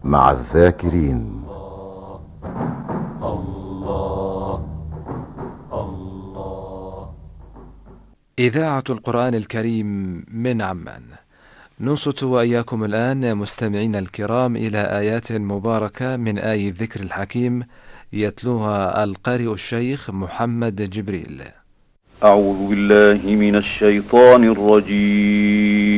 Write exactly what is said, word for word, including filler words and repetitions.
مع الذاكرين. إذاعة القرآن الكريم من عمان. ننصت وإياكم الآن مستمعين الكرام إلى آيات مباركة من آي الذكر الحكيم يتلوها القارئ الشيخ محمد جبريل. أعوذ بالله من الشيطان الرجيم.